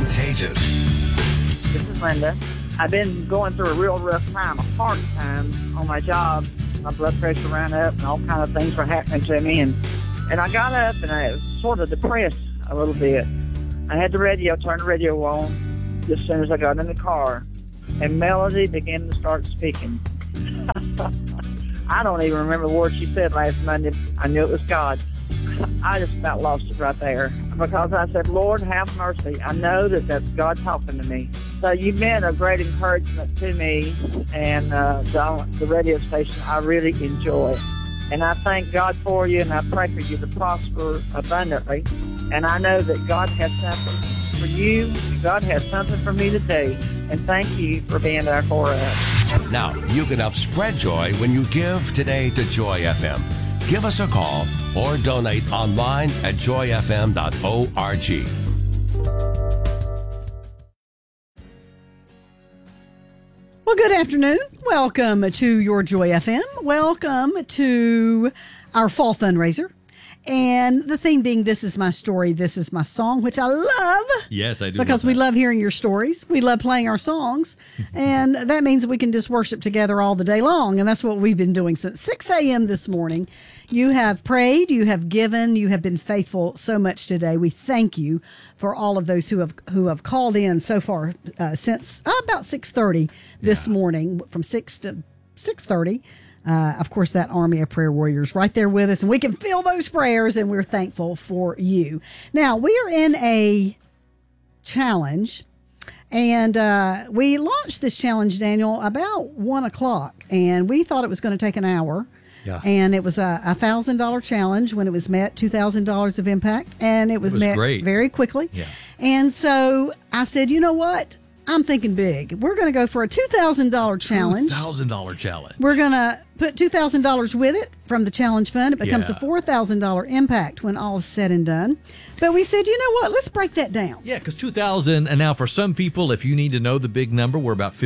contagious. This is Linda. I've been going through a real rough time, a hard time on my job. My blood pressure ran up and all kind of things were happening to me. And I got up and I was sort of depressed a little bit. I had the radio, turned the radio on as soon as I got in the car. And Melody began to start speaking. I don't even remember the words she said last Monday. I knew it was God. I just about lost it right there because I said, Lord, have mercy. I know that that's God talking to me. So you've been a great encouragement to me and the radio station. I really enjoy. And I thank God for you, and I pray for you to prosper abundantly. And I know that God has something for you. God has something for me today. And thank you for being there for us. Now, you can help spread joy when you give today to Joy FM. Give us a call or donate online at joyfm.org. Well, good afternoon. Welcome to your Joy FM. Welcome to our fall fundraiser. And the theme being, this is my story, this is my song, which I love. Yes, I do. Because we love hearing your stories. We love playing our songs. And that means we can just worship together all the day long. And that's what we've been doing since 6 a.m. this morning. You have prayed, you have given, you have been faithful so much today. We thank you for all of those who have called in so far since about 6:30 this morning, from 6 to 6:30. Of course, that army of prayer warriors right there with us, and we can feel those prayers, and we're thankful for you. Now, we are in a challenge, and we launched this challenge, Daniel, about 1 o'clock, and we thought it was going to take an hour. Yeah. And it was a $1,000 challenge. When it was met, $2,000 of impact, and it was met great. Very quickly. Yeah. And so I said, you know what? I'm thinking big. We're going to go for a $2,000 challenge. $2,000 challenge. We're going to put $2,000 with it from the challenge fund. It becomes a $4,000 impact when all is said and done. But we said, you know what? Let's break that down. Yeah, because $2,000, and now for some people, if you need to know the big number, we're about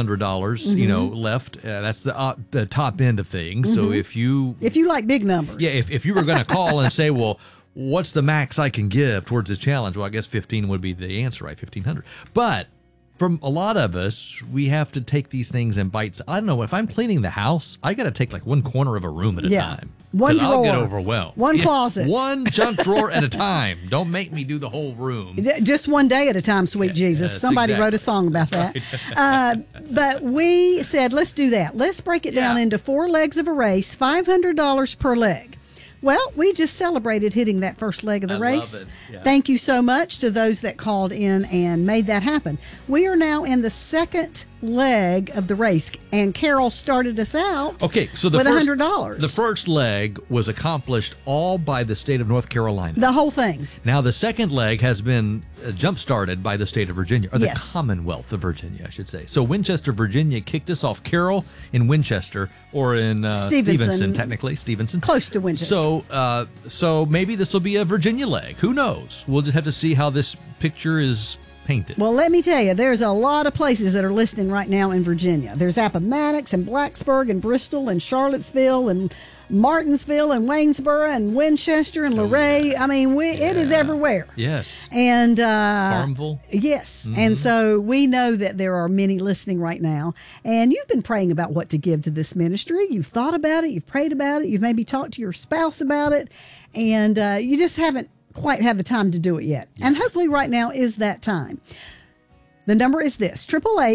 $1,500, left. That's the top end of things. So if you like big numbers, if you were going to call and say, well, what's the max I can give towards this challenge? Well, I guess 15 would be the answer, right? 1,500. But from a lot of us, we have to take these things in bites. I don't know, if I'm cleaning the house, I got to take like one corner of a room at a time. One drawer. I'll get overwhelmed. One closet. One junk drawer at a time. Don't make me do the whole room. Just one day at a time, sweet Jesus. Somebody wrote a song about that. Right. But we said, let's do that. Let's break it down into 4 legs of a race, $500 per leg. Well, we just celebrated hitting that first leg of the race. Love it. Yeah. Thank you so much to those that called in and made that happen. We are now in the second leg of the race, and Carol started us out so with $100. The first leg was accomplished all by the state of North Carolina. The whole thing. Now, the second leg has been jump-started by the state of Virginia, or the Commonwealth of Virginia, I should say. So Winchester, Virginia kicked us off. Carol in Winchester, or in Stevenson, technically. Stevenson. Close to Winchester. So maybe this will be a Virginia leg. Who knows? We'll just have to see how this picture is painted. Well, let me tell you, there's a lot of places that are listening right now in Virginia. There's Appomattox and Blacksburg and Bristol and Charlottesville and Martinsville and Waynesboro and Winchester and Luray. Yeah. I mean, it is everywhere. Yes. And Farmville. Yes. Mm-hmm. And so we know that there are many listening right now. And you've been praying about what to give to this ministry. You've thought about it. You've prayed about it. You've maybe talked to your spouse about it. And you just haven't quite had the time to do it yet. Yeah. And hopefully right now is that time. The number is this,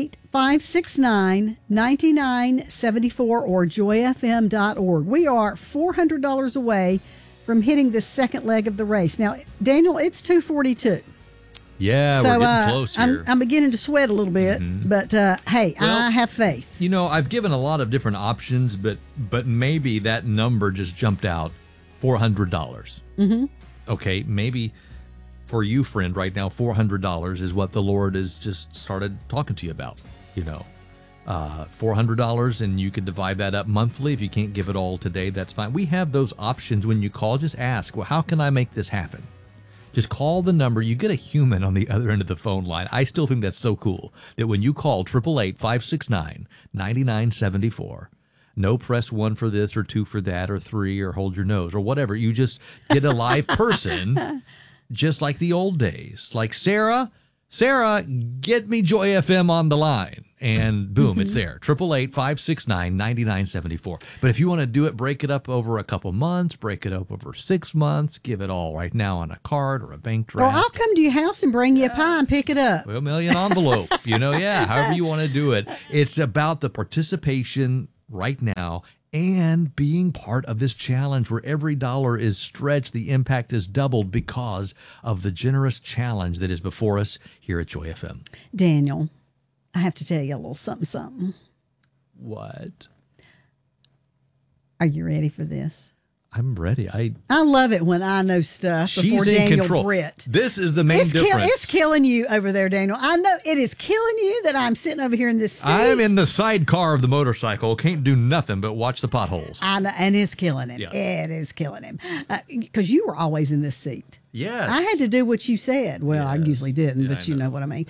888-569-9974 or joyfm.org. We are $400 away from hitting this second leg of the race. Now, Daniel, it's 2:42. Yeah, so, we're getting close here. I'm beginning to sweat a little bit, but hey, I have faith. You know, I've given a lot of different options, but maybe that number just jumped out, $400. Mm-hmm. Okay, maybe for you, friend, right now, $400 is what the Lord has just started talking to you about. $400, and you could divide that up monthly. If you can't give it all today, that's fine. We have those options. When you call, just ask, well, how can I make this happen? Just call the number. You get a human on the other end of the phone line. I still think that's so cool that when you call 888-569-9974, no press 1 for this or 2 for that or 3 or hold your nose or whatever. You just get a live person just like the old days. Like Sarah, Sarah, get me Joy FM on the line. And boom, it's there. 888-569-9974. But if you want to do it, break it up over a couple months, break it up over 6 months, give it all right now on a card or a bank Or draft. I'll come to your house and bring you a pie and pick it up. Well, million envelope, however you want to do it. It's about the participation right now and being part of this challenge where every dollar is stretched. The impact is doubled because of the generous challenge that is before us here at Joy FM. Daniel, I have to tell you a little something. What? Are you ready for this? I'm ready. I love it when I know stuff before She's in Daniel control. Britt. This is the main difference. It's killing you over there, Daniel. I know it is killing you that I'm sitting over here in this seat. I'm in the sidecar of the motorcycle. Can't do nothing but watch the potholes. I know, and it's killing him. Yes. It is killing him. Because you were always in this seat. Yes. I had to do what you said. Well, I usually didn't, Yeah, but I you know. know what I mean.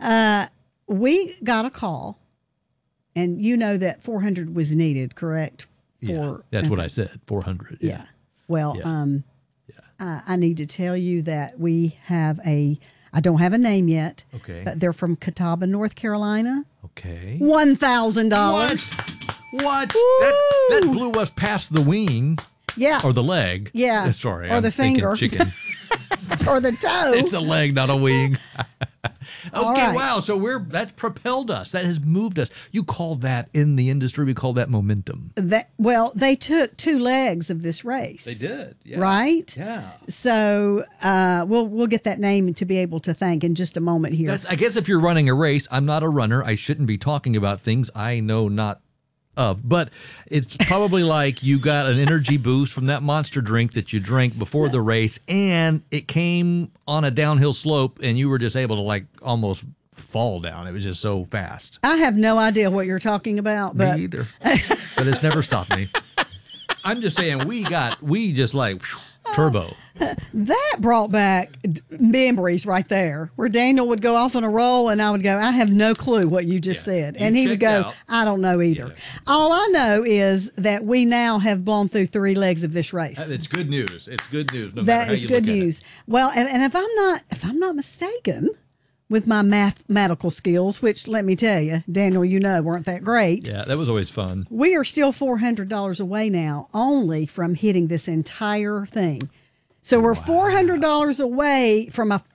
We got a call, and you know that 400 was needed, correct? Yeah, that's what I said. 400. Yeah. Well, Yeah. I need to tell you that we have I don't have a name yet. Okay. But they're from Catawba, North Carolina. Okay. $1,000. What? That blew us past the wing Yeah. or the leg. Yeah. Sorry. Or I'm the thinking finger. Chicken. Or the toe. It's a leg, not a wing. All Okay, right. wow. So that's propelled us. That has moved us. You call that in the industry, we call that momentum. They took 2 legs of this race. They did. Yeah. Right? Yeah. So we'll get that name to be able to thank in just a moment here. I guess if you're running a race, I'm not a runner. I shouldn't be talking about things I know not of. But it's probably like you got an energy boost from that Monster drink that you drank before the race, and it came on a downhill slope, and you were just able to almost fall down. It was just so fast. I have no idea what you're talking about, but Me either. But it's never stopped me. I'm just saying we just turbo. that brought back memories right there where Daniel would go off on a roll and I would go, I have no clue what you just said. And he would checked go, out. I don't know either. Yeah. All I know is that we now have blown through 3 legs of this race. It's good news. It's good news. No matter That how is you good look at it. news. Well, and if I'm not mistaken, with my mathematical skills, which let me tell you, Daniel, weren't that great. Yeah, that was always fun. We are still $400 away now, only from hitting this entire thing. So we're $400 away from a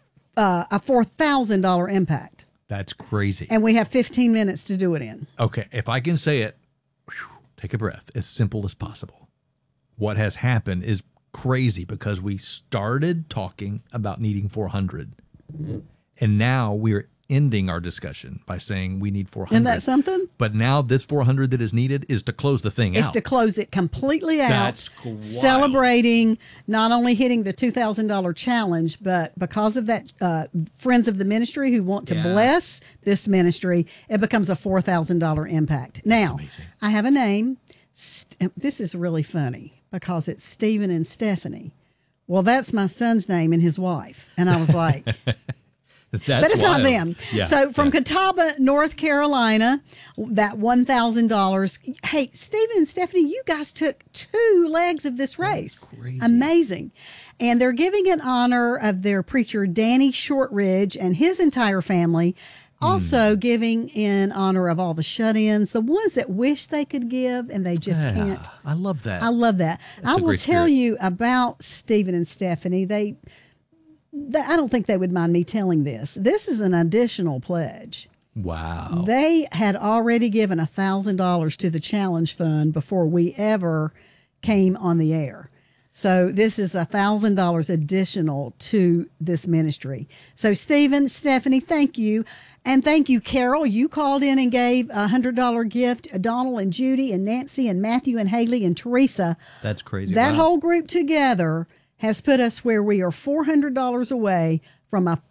$4,000 impact, That's crazy. and we have 15 minutes to do it in. Okay, if I can say it, take a breath, as simple as possible. What has happened is crazy because we started talking about needing 400, and now we're ending our discussion by saying we need 400. Isn't that something? But now this 400 that is needed is to close the thing It's out. to close it completely out, That's wild. celebrating not only hitting the $2,000 challenge, but because of that, friends of the ministry who want to Yeah. bless this ministry, it becomes a $4,000 impact. Now, amazing. I have a name. This is really funny because it's Stephen and Stephanie. Well, that's my son's name and his wife. And I was like, That's but it's not wild. them. Yeah, So from yeah. Catawba, North Carolina, that $1,000. Hey, Stephen and Stephanie, you guys took 2 legs of this race. crazy. Amazing. And they're giving in honor of their preacher, Danny Shortridge, and his entire family. Also giving in honor of all the shut-ins, the ones that wish they could give and they just can't. I love that. I love that. I a will great tell spirit. you about Stephen and Stephanie. I don't think they would mind me telling this. This is an additional pledge. Wow. They had already given $1,000 to the challenge fund before we ever came on the air. So this is $1,000 additional to this ministry. So Stephen, Stephanie, thank you. And thank you, Carol. You called in and gave a $100 gift. Donald and Judy and Nancy and Matthew and Haley and Teresa. That's crazy. That Wow. whole group together has put us where we are $400 away from a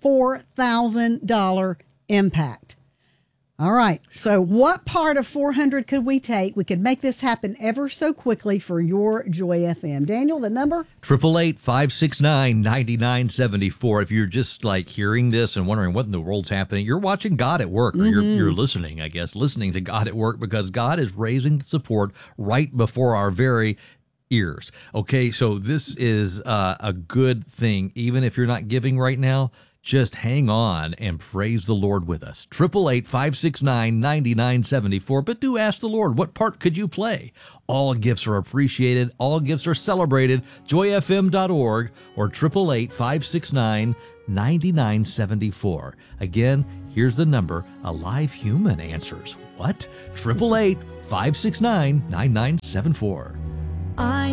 $4,000 impact. All right. So what part of 400 could we take? We could make this happen ever so quickly for your Joy FM. Daniel, the number? 888-569-9974. If you're just hearing this and wondering what in the world's happening, you're watching God at work, or you're listening, I guess, listening to God at work, because God is raising the support right before our very ears. Okay, so this is a good thing. Even if you're not giving right now, just hang on and praise the Lord with us. 888-569-9974. But do ask the Lord, what part could you play? All gifts are appreciated. All gifts are celebrated. joyfm.org or 888-569-9974. Again, here's the number. A live human answers. What? 888-569-9974. I